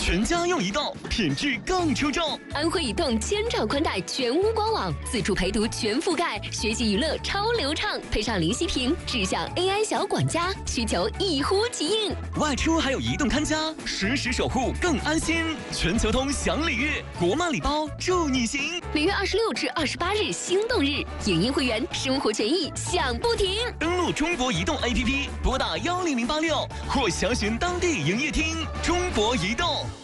全家用移动，品质更出众。 安徽移动千兆宽带全屋官网，自助陪读全覆盖，学习娱乐超流畅，配上零息屏，智享 AI 小管家，需求一呼即应。 外出还有移动看家，实时守护更安心。全球通享礼遇，国漫礼包祝你行。 6月26至28日心动日，影音会员生活权益享不停。 登录中国移动 APP，拨打10086或详询当地营业厅。中国移动。